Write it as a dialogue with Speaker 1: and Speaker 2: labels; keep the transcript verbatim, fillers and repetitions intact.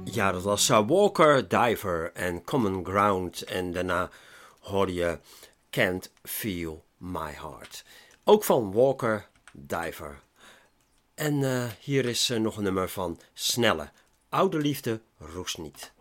Speaker 1: Ja, dat was uh, Walker, Diver en Common Ground. En daarna hoorde je Can't Feel My Heart. Ook van Walker, Diver. En uh, hier is uh, nog een nummer van Snelle. Oude liefde roest niet.